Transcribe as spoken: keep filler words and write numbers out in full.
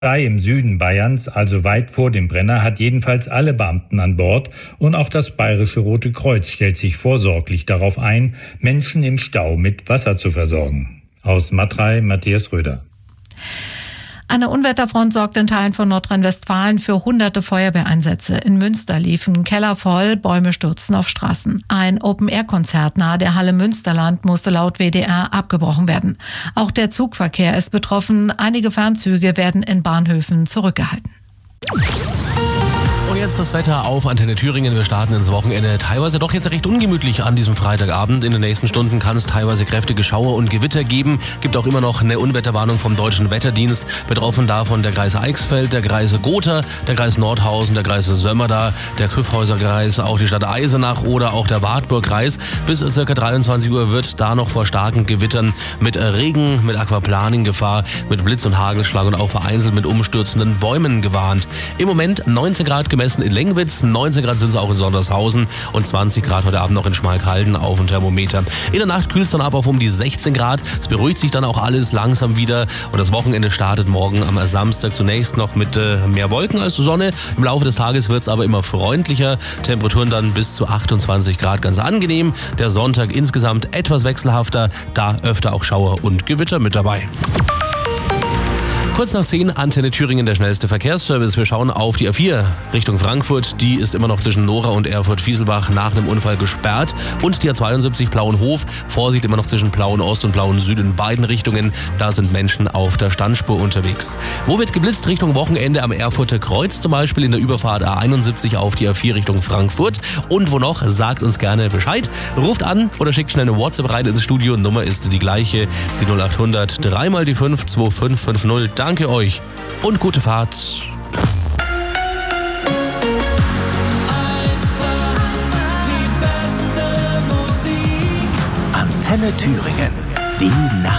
drei im Süden Bayerns, also weit vor dem Brenner, hat jedenfalls alle Beamten an Bord und auch das Bayerische Rote Kreuz stellt sich vorsorglich darauf ein, Menschen im Stau mit Wasser zu versorgen. Aus Matrei, Matthias Röder. Eine Unwetterfront sorgt in Teilen von Nordrhein-Westfalen für hunderte Feuerwehreinsätze. In Münster liefen Keller voll, Bäume stürzten auf Straßen. Ein Open-Air-Konzert nahe der Halle Münsterland musste laut W D R abgebrochen werden. Auch der Zugverkehr ist betroffen. Einige Fernzüge werden in Bahnhöfen zurückgehalten. Und jetzt das Wetter auf Antenne Thüringen. Wir starten ins Wochenende teilweise doch jetzt recht ungemütlich an diesem Freitagabend. In den nächsten Stunden kann es teilweise kräftige Schauer und Gewitter geben. Gibt auch immer noch eine Unwetterwarnung vom Deutschen Wetterdienst. Betroffen davon der Kreis Eichsfeld, der Kreis Gotha, der Kreis Nordhausen, der Kreis Sömmerda, der Kyffhäuser-Kreis, auch die Stadt Eisenach oder auch der Wartburg-Kreis. Bis ca. dreiundzwanzig Uhr wird da noch vor starken Gewittern mit Regen, mit Aquaplaning-Gefahr, mit Blitz- und Hagelschlag und auch vereinzelt mit umstürzenden Bäumen gewarnt. Im Moment neunzehn Grad gemessen in Lengwitz, neunzehn Grad sind es auch in Sondershausen und zwanzig Grad heute Abend noch in Schmalkalden auf dem Thermometer. In der Nacht kühlt es dann ab auf um die sechzehn Grad. Es beruhigt sich dann auch alles langsam wieder und das Wochenende startet morgen am Samstag zunächst noch mit äh, mehr Wolken als Sonne. Im Laufe des Tages wird es aber immer freundlicher. Temperaturen dann bis zu achtundzwanzig Grad, ganz angenehm. Der Sonntag insgesamt etwas wechselhafter, da öfter auch Schauer und Gewitter mit dabei. Kurz nach zehn, Antenne Thüringen, der schnellste Verkehrsservice. Wir schauen auf die A vier Richtung Frankfurt. Die ist immer noch zwischen Nora und Erfurt-Fieselbach nach einem Unfall gesperrt. Und die A zweiundsiebzig Plauenhof. Vorsicht immer noch zwischen Plauen-Ost und Plauen-Süd in beiden Richtungen. Da sind Menschen auf der Standspur unterwegs. Wo wird geblitzt? Richtung Wochenende am Erfurter Kreuz zum Beispiel in der Überfahrt A einundsiebzig auf die A vier Richtung Frankfurt. Und wo noch? Sagt uns gerne Bescheid. Ruft an oder schickt schnell eine WhatsApp rein ins Studio. Nummer ist die gleiche, die null acht hundert drei mal die fünf zwei fünf fünf null. Danke euch und gute Fahrt. Antenne Thüringen, die Nacht.